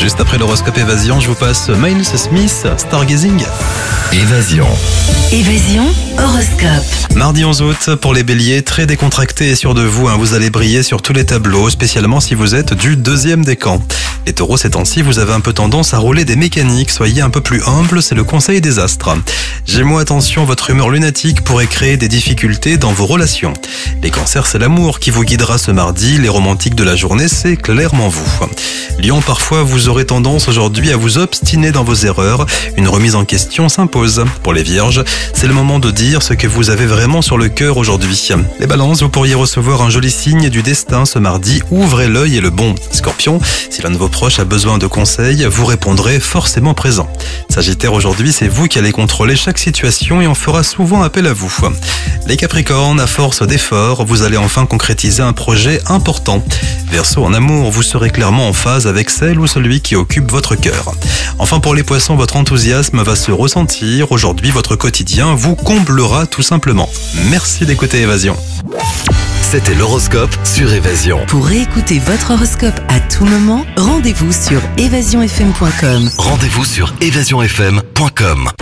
Juste après l'horoscope Évasion, je vous passe Miles Smith, Stargazing. Évasion. Évasion, horoscope. Mardi 11 août, pour les béliers, très décontractés et sûrs de vous, vous allez briller sur tous les tableaux, spécialement si vous êtes du deuxième décan. Les taureaux, ces temps-ci, vous avez un peu tendance à rouler des mécaniques, soyez un peu plus humble, c'est le conseil des astres. Gémeaux, attention, votre humeur lunatique pourrait créer des difficultés dans vos relations. Les cancers, c'est l'amour qui vous guidera ce mardi, les romantiques de la journée, c'est clairement vous. Lion, parfois vous aurez tendance aujourd'hui à vous obstiner dans vos erreurs, une remise en question s'impose. Pour les vierges, c'est le moment de dire ce que vous avez vraiment sur le cœur aujourd'hui. Les balances, vous pourriez recevoir un joli signe du destin ce mardi, ouvrez l'œil et le bon. Scorpion, si l'un de vos proches a besoin de conseils, vous répondrez forcément présent. Sagittaire, aujourd'hui, c'est vous qui allez contrôler chaque situation et on fera souvent appel à vous. Les Capricornes, à force d'efforts, vous allez enfin concrétiser un projet important. Verseau, en amour, vous serez clairement en phase avec celle ou celui qui occupe votre cœur. Enfin, pour les Poissons, votre enthousiasme va se ressentir. Aujourd'hui, votre quotidien vous comblera tout simplement. Merci d'écouter Évasion. C'était l'horoscope sur Évasion. Pour réécouter votre horoscope à tout moment, rendez-vous sur évasionfm.com. Rendez-vous sur évasionfm.com.